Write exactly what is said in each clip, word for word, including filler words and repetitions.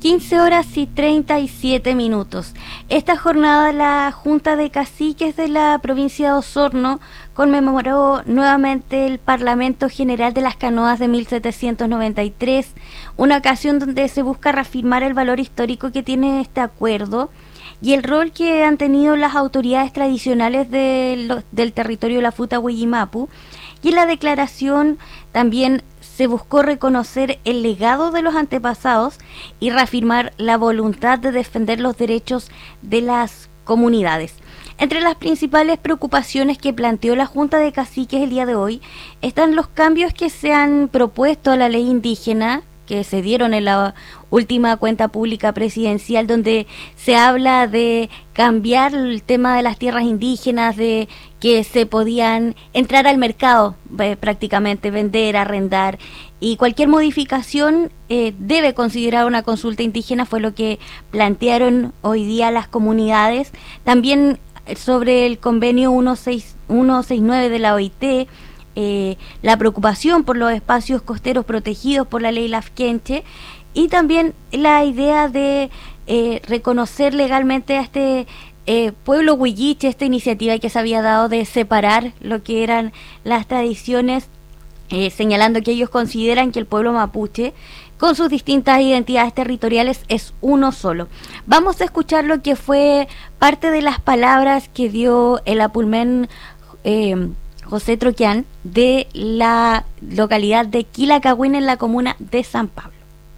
quince horas y treinta y siete minutos. Esta jornada la Junta de Caciques de la provincia de Osorno conmemoró nuevamente el Parlamento General de las Canoas de mil setecientos noventa y tres, una ocasión donde se busca reafirmar el valor histórico que tiene este acuerdo y el rol que han tenido las autoridades tradicionales de lo, del territorio de la Futa Huellimapu. Y en la declaración también se buscó reconocer el legado de los antepasados y reafirmar la voluntad de defender los derechos de las comunidades. Entre las principales preocupaciones que planteó la Junta de Caciques el día de hoy están los cambios que se han propuesto a la ley indígena, que se dieron en la última cuenta pública presidencial, donde se habla de cambiar el tema de las tierras indígenas, de que se podían entrar al mercado, eh, prácticamente vender, arrendar, y cualquier modificación eh, debe considerar una consulta indígena, fue lo que plantearon hoy día las comunidades. También sobre el convenio ciento sesenta y nueve de la O I T, Eh, la preocupación por los espacios costeros protegidos por la ley Lafkenche y también la idea de eh, reconocer legalmente a este eh, pueblo huilliche, esta iniciativa que se había dado de separar lo que eran las tradiciones, eh, señalando que ellos consideran que el pueblo mapuche con sus distintas identidades territoriales es uno solo. Vamos a escuchar lo que fue parte de las palabras que dio el Apulmen eh, José Troquián de la localidad de Quilacagüín en la comuna de San Pablo.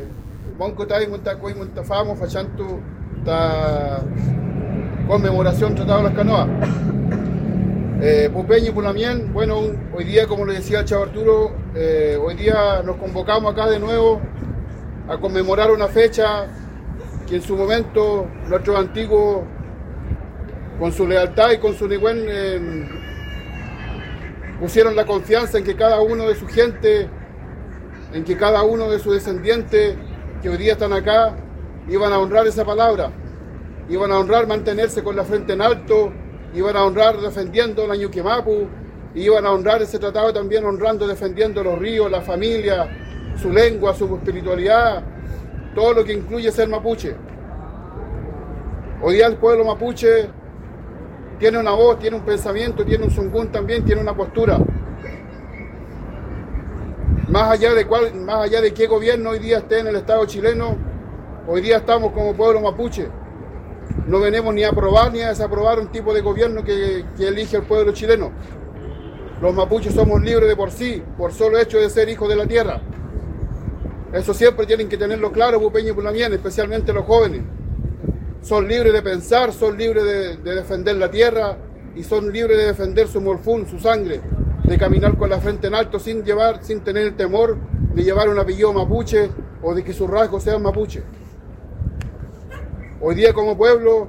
Conmemoración Tratado de las Canoas. Eh, Pupeño y Pulamien, bueno, hoy día, como le decía el Chavo Arturo, eh, hoy día nos convocamos acá de nuevo a conmemorar una fecha que en su momento nuestros antiguos, con su lealtad y con su nivel, eh, pusieron la confianza en que cada uno de su gente, en que cada uno de sus descendientes que hoy día están acá, iban a honrar esa palabra, iban a honrar mantenerse con la frente en alto, iban a honrar defendiendo la Ñuquemapu, iban a honrar ese tratado también honrando, defendiendo los ríos, la familia, su lengua, su espiritualidad, todo lo que incluye ser mapuche. Hoy día el pueblo mapuche tiene una voz, tiene un pensamiento, tiene un zungún también, tiene una postura. Más allá de cuál, más allá de qué gobierno hoy día esté en el Estado chileno, hoy día estamos como pueblo mapuche. No venimos ni a aprobar ni a desaprobar un tipo de gobierno que, que elige el pueblo chileno. Los mapuches somos libres de por sí, por solo hecho de ser hijos de la tierra. Eso siempre tienen que tenerlo claro, Pupeño y Pulamien, especialmente los jóvenes. Son libres de pensar, son libres de, de defender la tierra y son libres de defender su morfún, su sangre, de caminar con la frente en alto sin llevar, sin tener el temor de llevar un apellido mapuche o de que sus rasgos sean mapuche. Hoy día como pueblo,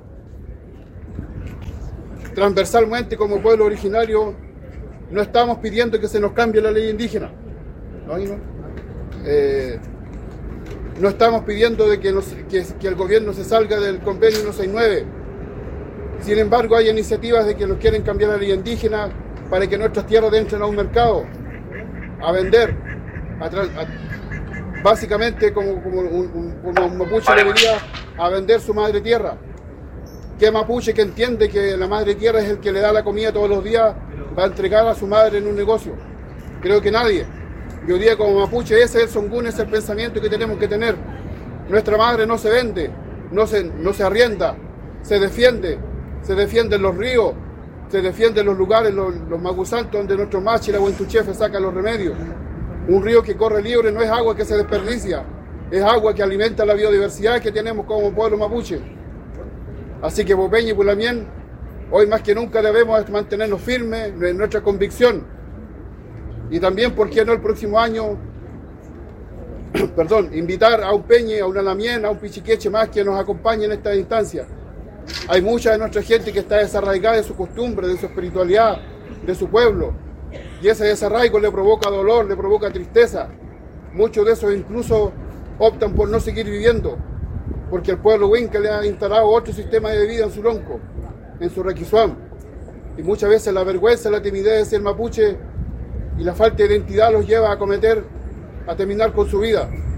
transversalmente como pueblo originario, no estamos pidiendo que se nos cambie la ley indígena. No, no. Eh, no estamos pidiendo de que, nos, que, que el gobierno se salga del convenio ciento sesenta y nueve. Sin embargo, hay iniciativas de que nos quieren cambiar la ley indígena para que nuestras tierras entren a un mercado, a vender, a a, básicamente como, como, un, como un mapuche debería a vender su madre tierra. ¿Qué mapuche que entiende que la madre tierra es el que le da la comida todos los días va a entregar a su madre en un negocio? Creo que nadie. Y hoy día como mapuche ese es el songún, ese es el pensamiento que tenemos que tener. Nuestra madre no se vende, no se, no se arrienda, se defiende, se defienden los ríos, se defienden los lugares, los, los magusantos donde nuestro machi, la Huentuchefe, saca los remedios. Un río que corre libre no es agua que se desperdicia, es agua que alimenta la biodiversidad que tenemos como pueblo mapuche. Así que Pupeño y Pulamien, hoy más que nunca debemos mantenernos firmes en nuestra convicción. Y también, ¿por qué no el próximo año, perdón, invitar a un Peñe, a un Alamien, a un Pichiqueche más que nos acompañe en esta instancia? Hay mucha de nuestra gente que está desarraigada de su costumbre, de su espiritualidad, de su pueblo. Y ese desarraigo le provoca dolor, le provoca tristeza. Muchos de esos incluso optan por no seguir viviendo, porque el pueblo Huinca le ha instalado otro sistema de vida en su lonco, en su requisuán. Y muchas veces la vergüenza, la timidez de ser mapuche y la falta de identidad los lleva a cometer, a terminar con su vida.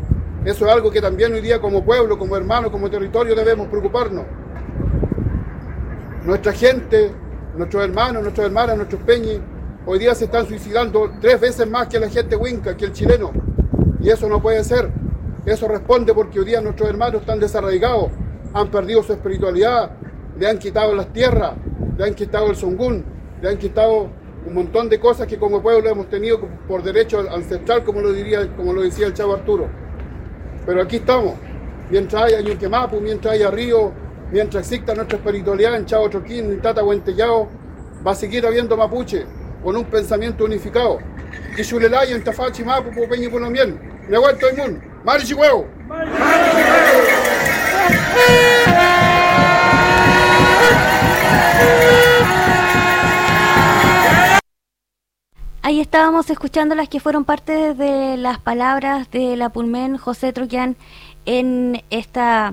Eso es algo que también hoy día como pueblo, como hermano, como territorio debemos preocuparnos. Nuestra gente, nuestros hermanos, nuestras hermanas, nuestros peñis, hoy día se están suicidando tres veces más que la gente huinca, que el chileno. Y eso no puede ser. Eso responde porque hoy día nuestros hermanos están desarraigados, han perdido su espiritualidad, le han quitado las tierras, le han quitado el songún, le han quitado un montón de cosas que como pueblo hemos tenido por derecho ancestral, como lo, diría, como lo decía el Chavo Arturo. Pero aquí estamos, mientras haya Ñuquemapu, mientras haya río, mientras exista nuestra espiritualidad en Chavo Choquín, en Tata Huentellao, va a seguir habiendo mapuche con un pensamiento unificado. Y Xulelay, en Tafachi, Mapu, Popeñi, Punomiel, Nehuelto y Mun, Mari Chihuahua. Ahí estábamos escuchando las que fueron parte de las palabras de la Pulmen José Troyan en esta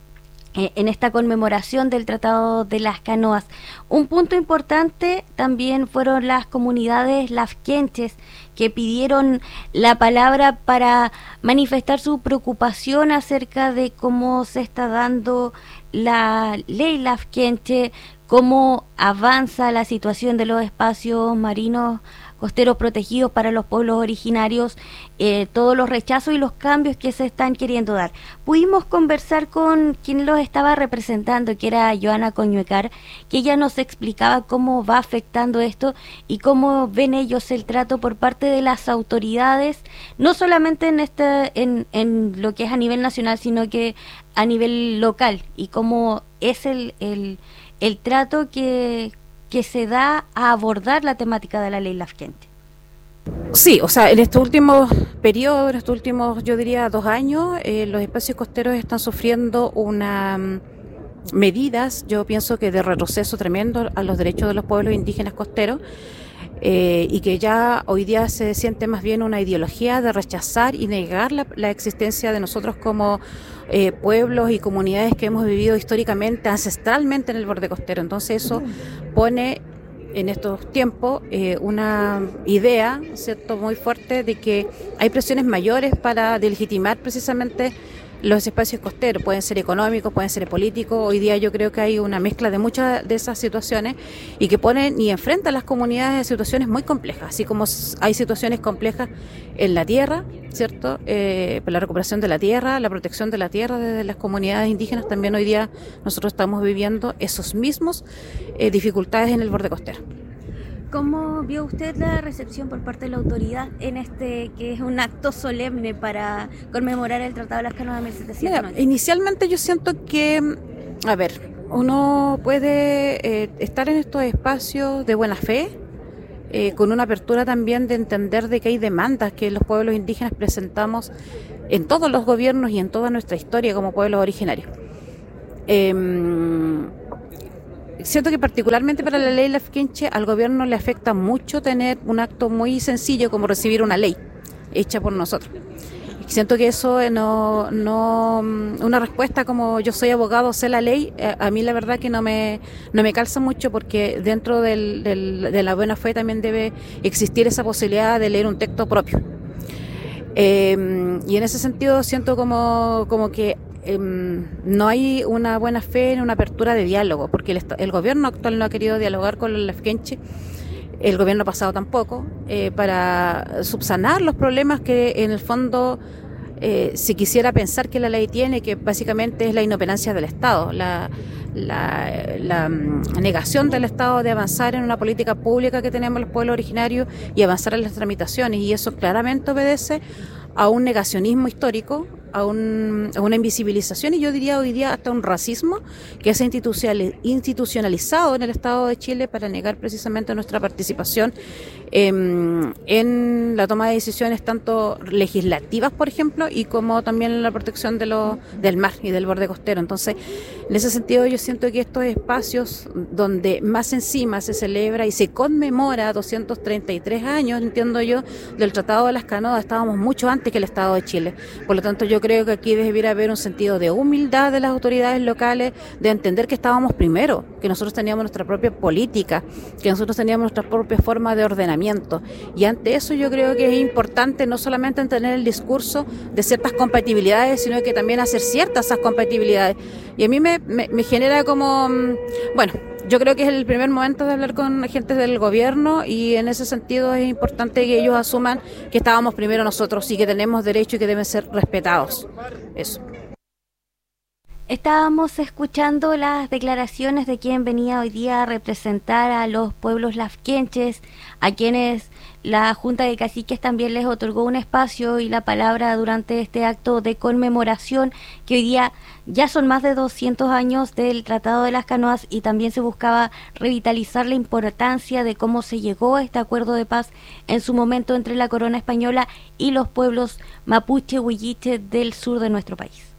en esta conmemoración del Tratado de las Canoas. Un punto importante también fueron las comunidades lafkenches que pidieron la palabra para manifestar su preocupación acerca de cómo se está dando la ley lafkenche, cómo avanza la situación de los espacios marinos costeros protegidos para los pueblos originarios, eh, todos los rechazos y los cambios que se están queriendo dar. Pudimos conversar con quien los estaba representando, que era Joana Coñuecar, que ella nos explicaba cómo va afectando esto y cómo ven ellos el trato por parte de las autoridades, no solamente en este, en, en lo que es a nivel nacional, sino que a nivel local, y cómo es el, el, el trato que que se da a abordar la temática de la ley lafkenche. Sí, o sea, en estos últimos periodos, en estos últimos, yo diría, dos años, eh, los espacios costeros están sufriendo una um, medidas, yo pienso que de retroceso tremendo a los derechos de los pueblos indígenas costeros, eh, y que ya hoy día se siente más bien una ideología de rechazar y negar la, la existencia de nosotros como eh, pueblos y comunidades que hemos vivido históricamente, ancestralmente en el borde costero. Entonces eso pone en estos tiempos eh, una idea, ¿cierto?, muy fuerte de que hay presiones mayores para delegitimar precisamente los espacios costeros. Pueden ser económicos, pueden ser políticos. Hoy día yo creo que hay una mezcla de muchas de esas situaciones y que ponen y enfrentan a las comunidades en situaciones muy complejas, así como hay situaciones complejas en la tierra, ¿cierto? Eh, la recuperación de la tierra, la protección de la tierra desde las comunidades indígenas. También hoy día nosotros estamos viviendo esos mismos eh, dificultades en el borde costero. ¿Cómo vio usted la recepción por parte de la autoridad en este, que es un acto solemne para conmemorar el Tratado de las Canoas de mil setecientos noventa? Mira, inicialmente yo siento que, a ver, uno puede eh, estar en estos espacios de buena fe, eh, con una apertura también de entender de que hay demandas que los pueblos indígenas presentamos en todos los gobiernos y en toda nuestra historia como pueblos originarios. Eh, Siento que particularmente para la ley lafkenche al gobierno le afecta mucho tener un acto muy sencillo como recibir una ley hecha por nosotros. Siento que eso no, no, una respuesta como yo soy abogado, sé la ley, a mí la verdad que no me, no me calza mucho, porque dentro del, del, de la buena fe también debe existir esa posibilidad de leer un texto propio. Eh, y en ese sentido siento como, como que Eh, no hay una buena fe en una apertura de diálogo, porque el, el gobierno actual no ha querido dialogar con los lafkenche, el gobierno pasado tampoco, eh, para subsanar los problemas que en el fondo eh, se quisiera pensar que la ley tiene, que básicamente es la inoperancia del Estado, la, la, la um, negación del Estado de avanzar en una política pública que tenemos los pueblos originarios y avanzar en las tramitaciones, y eso claramente obedece a un negacionismo histórico, a, un, a una invisibilización y yo diría hoy día hasta un racismo que se ha institucionalizado en el Estado de Chile para negar precisamente nuestra participación eh, en la toma de decisiones tanto legislativas, por ejemplo, y como también en la protección de lo, del mar y del borde costero. Entonces, en ese sentido yo siento que estos espacios donde más encima se celebra y se conmemora doscientos treinta y tres años, entiendo yo, del Tratado de las Canoas, estábamos mucho antes que el Estado de Chile. Por lo tanto, yo yo creo que aquí debiera haber un sentido de humildad de las autoridades locales, de entender que estábamos primero, que nosotros teníamos nuestra propia política, que nosotros teníamos nuestra propia forma de ordenamiento. Y ante eso yo creo que es importante no solamente tener el discurso de ciertas compatibilidades, sino que también hacer ciertas esas compatibilidades. Y a mí me, me, me genera como, bueno, yo creo que es el primer momento de hablar con agentes del gobierno y en ese sentido es importante que ellos asuman que estábamos primero nosotros y que tenemos derecho y que deben ser respetados. Eso. Estábamos escuchando las declaraciones de quien venía hoy día a representar a los pueblos lafkenches, a quienes la Junta de Caciques también les otorgó un espacio y la palabra durante este acto de conmemoración, que hoy día ya son más de doscientos años del Tratado de las Canoas, y también se buscaba revitalizar la importancia de cómo se llegó a este acuerdo de paz en su momento entre la corona española y los pueblos mapuche, huilliche del sur de nuestro país.